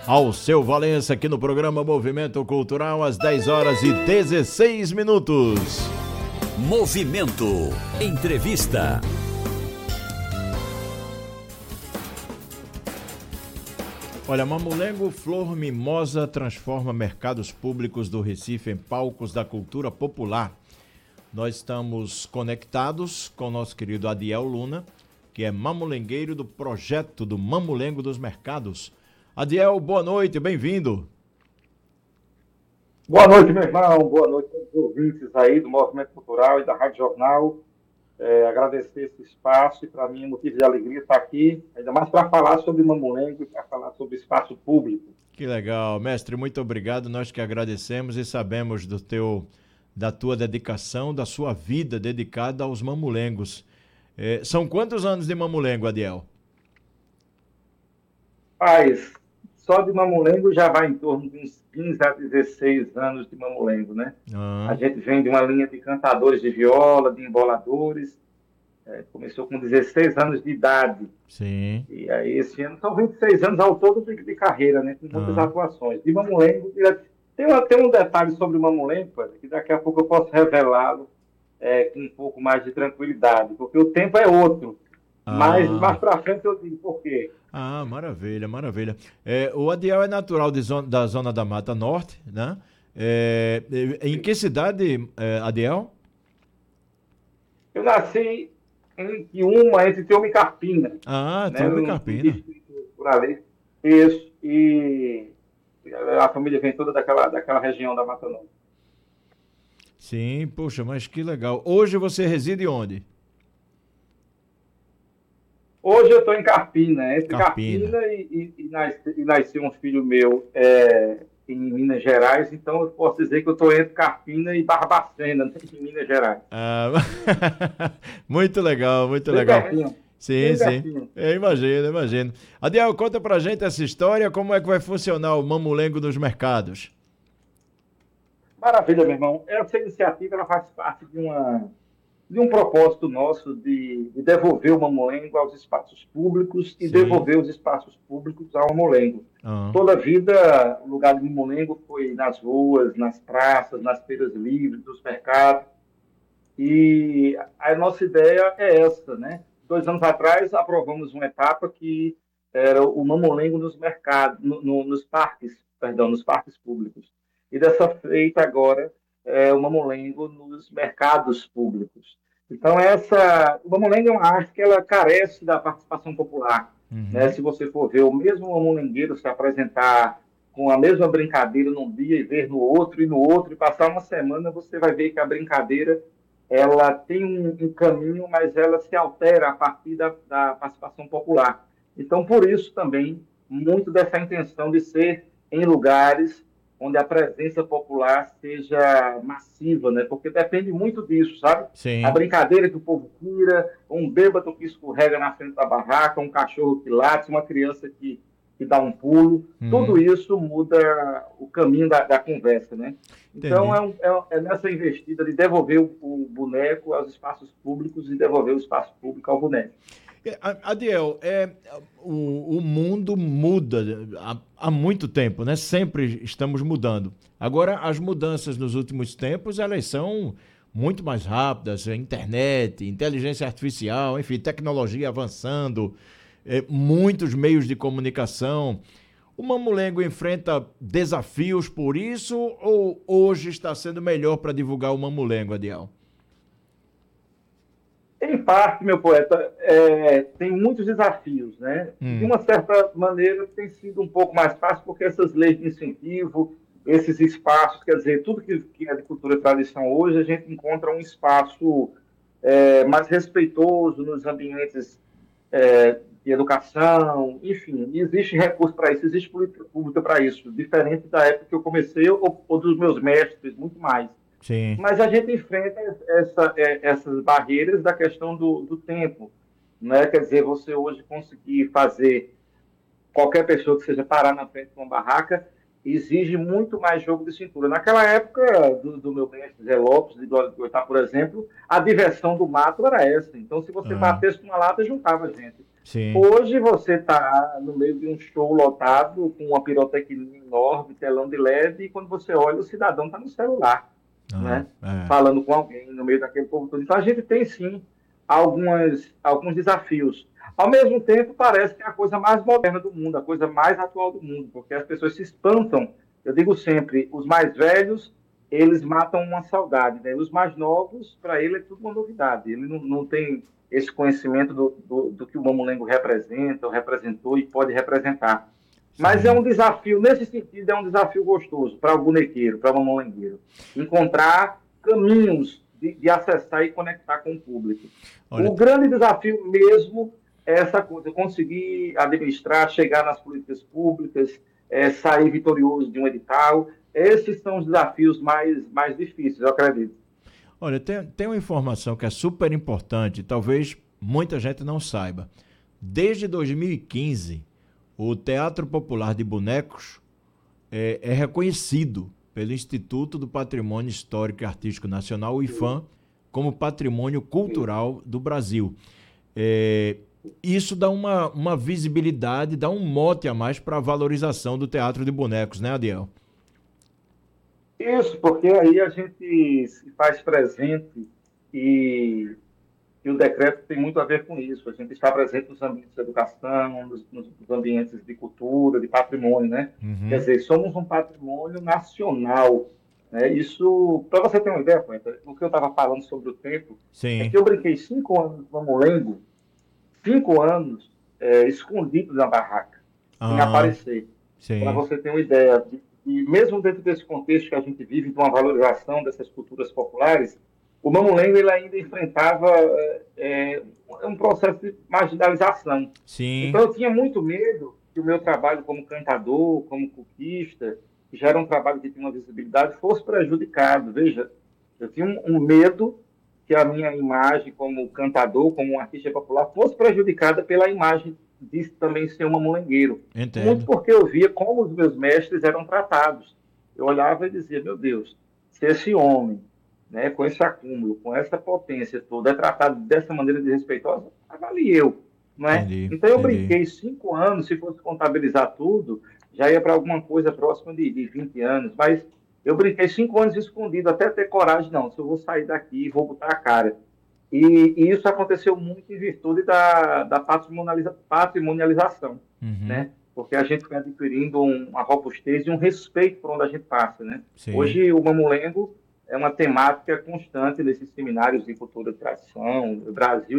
Alceu Valença aqui no programa Movimento Cultural às 10 horas e 16 minutos. Movimento. Entrevista. Olha, Mamulengo Flor Mimosa transforma mercados públicos do Recife em palcos da cultura popular. Nós estamos conectados com o nosso querido Adiel Luna, que é mamulengueiro do projeto do Mamulengo dos Mercados. Adiel, boa noite, bem-vindo. Boa noite, meu irmão, boa noite a todos os ouvintes aí do Movimento Cultural e da Rádio Jornal. Agradecer esse espaço e para mim é motivo de alegria estar aqui, ainda mais para falar sobre Mamulengo e para falar sobre espaço público. Que legal, mestre, muito obrigado, nós que agradecemos e sabemos da tua dedicação, da sua vida dedicada aos mamulengos. São quantos anos de Mamulengo, Adiel? Paz, só de Mamulengo já vai em torno de uns 15 a 16 anos de Mamulengo, né? A gente vem de uma linha de cantadores de viola, de emboladores, começou com 16 anos de idade. Sim. E aí esse ano são 26 anos ao todo de carreira, né? Com muitas atuações. De Mamulengo, tem um detalhe sobre o Mamulengo, que daqui a pouco eu posso revelá-lo com um pouco mais de tranquilidade, porque o tempo é outro. Mas mais para frente eu digo por quê. Maravilha, maravilha. O Adiel é natural da Zona da Mata Norte, né? Em que cidade, Adiel? Eu nasci entre Tioma e Carpina. Tioma e Carpina. Por ali. Isso. E a família vem toda daquela região da Mata Norte. Sim, poxa, mas que legal. Hoje você reside onde? Hoje eu estou em Carpina, entre Carpina e nasceu um filho meu em Minas Gerais, então eu posso dizer que eu estou entre Carpina e Barbacena, em Minas Gerais. Muito legal, muito bem legal. Pertinho. Sim, sim. Eu imagino. Adiel, conta pra gente essa história, como é que vai funcionar o Mamulengo nos mercados? Maravilha, meu irmão. Essa iniciativa ela faz parte de um propósito nosso de devolver o Mamulengo aos espaços públicos e devolver os espaços públicos ao Mamulengo. Toda a vida, o lugar do Mamulengo foi nas ruas, nas praças, nas feiras livres, nos mercados. E a nossa ideia é essa, né? 2 anos atrás, aprovamos uma etapa que era o Mamulengo nos mercados, nos parques públicos. E dessa feita agora, o Mamulengo nos mercados públicos. Então, o Mamulengo é uma arte que ela carece da participação popular. Né? Se você for ver o mesmo mamulengueiro se apresentar com a mesma brincadeira num dia e ver no outro, e passar uma semana, você vai ver que a brincadeira ela tem um caminho, mas ela se altera a partir da participação popular. Então, por isso também, muito dessa intenção de ser em lugares onde a presença popular seja massiva, né? Porque depende muito disso, sabe? Sim. A brincadeira que o povo tira, um bêbado que escorrega na frente da barraca, um cachorro que late, uma criança que dá um pulo, tudo isso muda o caminho da conversa, né? Então, é nessa investida de devolver o boneco aos espaços públicos e devolver o espaço público ao boneco. Adiel, o mundo muda há muito tempo, né? Sempre estamos mudando. Agora, as mudanças nos últimos tempos, elas são muito mais rápidas, internet, inteligência artificial, enfim, tecnologia avançando, muitos meios de comunicação. O Mamulengo enfrenta desafios por isso ou hoje está sendo melhor para divulgar o Mamulengo, Adiel? Em parte, meu poeta, tem muitos desafios, né? De uma certa maneira, tem sido um pouco mais fácil, porque essas leis de incentivo, esses espaços, quer dizer, tudo que é de cultura e tradição hoje, a gente encontra um espaço mais respeitoso nos ambientes de educação, enfim, existe recurso para isso, existe política pública para isso, diferente da época que eu comecei ou dos meus mestres, muito mais. Sim. Mas a gente enfrenta essas barreiras da questão do tempo. Né? Quer dizer, você hoje conseguir fazer qualquer pessoa que seja parar na frente de uma barraca exige muito mais jogo de cintura. Naquela época, do meu mestre Zé Lopes, de Glória de Goitá, por exemplo, a diversão do mato era essa. Então, se você batesse com uma lata, juntava gente. Sim. Hoje você está no meio de um show lotado, com uma pirotecnia enorme, telão de LED, e quando você olha, o cidadão está no celular, Ah, né? é. Falando com alguém no meio daquele povo todo. Então a gente tem sim alguns desafios. Ao mesmo tempo, parece que é a coisa mais moderna do mundo, a coisa mais atual do mundo, porque as pessoas se espantam. Eu digo sempre, os mais velhos, eles matam uma saudade, né? Os mais novos, para ele é tudo uma novidade. Ele não tem esse conhecimento do que o mamulengo representa, ou representou e pode representar. Mas é Sim. um desafio, nesse sentido, é um desafio gostoso para o bonequeiro, para o mamulengueiro. Encontrar caminhos de acessar e conectar com o público. Olha, O grande desafio mesmo é essa coisa, conseguir administrar, chegar nas políticas públicas, sair vitorioso de um edital. Esses são os desafios mais difíceis, eu acredito. olha, tem uma informação que é super importante, talvez muita gente não saiba. Desde 2015, o Teatro Popular de Bonecos é reconhecido pelo Instituto do Patrimônio Histórico e Artístico Nacional, o IFAM, como Patrimônio Cultural do Brasil. Isso dá uma visibilidade, dá um mote a mais para a valorização do teatro de bonecos, né, Adiel? Isso, porque aí a gente se faz presente e, e o decreto tem muito a ver com isso. A gente está presente nos ambientes de educação, nos ambientes de cultura, de patrimônio, né? Quer Uhum. dizer, somos um patrimônio nacional. Né? Isso, para você ter uma ideia, Poeta, o que eu estava falando sobre o tempo, é que Sim, eu brinquei 5 anos no Mamulengo, 5 anos escondido na barraca, sem ah, aparecer. Para sim, você ter uma ideia, e mesmo dentro desse contexto que a gente vive, de uma valorização dessas culturas populares, o Mamulengo ele ainda enfrentava um processo de marginalização. Então sim, eu tinha muito medo que o meu trabalho como cantador, como coquista, que já era um trabalho que tinha uma visibilidade, fosse prejudicado. Veja, eu tinha um medo que a minha imagem como cantador, como um artista popular, fosse prejudicada pela imagem de também ser um mamulengueiro. Muito entendo. porque eu via como os meus mestres eram tratados. Eu olhava e dizia, meu Deus, se esse homem, né, com esse acúmulo, com essa potência toda, é tratado dessa maneira desrespeitosa, avalie eu. Não é? Entendi, Então eu entendi. brinquei 5 anos, se fosse contabilizar tudo, já ia para alguma coisa próxima de 20 anos, mas eu brinquei 5 anos escondido, até ter coragem, não, se eu vou sair daqui e vou botar a cara. E isso aconteceu muito em virtude da patrimonialização, Uhum, né? Porque a gente foi adquirindo uma robustez e um respeito por onde a gente passa, né? sim. Hoje o Mamulengo é uma temática constante nesses seminários de cultura e tradição, no Brasil